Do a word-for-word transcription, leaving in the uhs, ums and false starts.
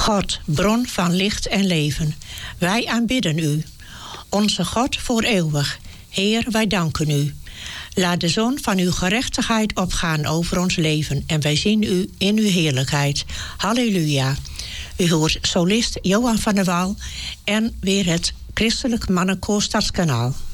God, bron van licht en leven, wij aanbidden u. Onze God voor eeuwig, Heer, wij danken u. Laat de zon van uw gerechtigheid opgaan over ons leven en wij zien u in uw heerlijkheid. Halleluja. U hoort solist Johan van der Wal en weer het Christelijk Mannenkoor Stadskanaal.